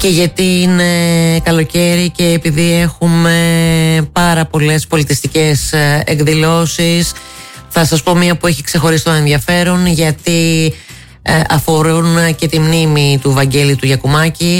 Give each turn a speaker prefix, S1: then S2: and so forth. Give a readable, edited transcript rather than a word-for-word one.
S1: Και γιατί είναι καλοκαίρι και επειδή έχουμε πάρα πολλές πολιτιστικές εκδηλώσεις, θα σας πω μία που έχει ξεχωριστό ενδιαφέρον, γιατί αφορούν και τη μνήμη του Βαγγέλη του Γιακουμάκη.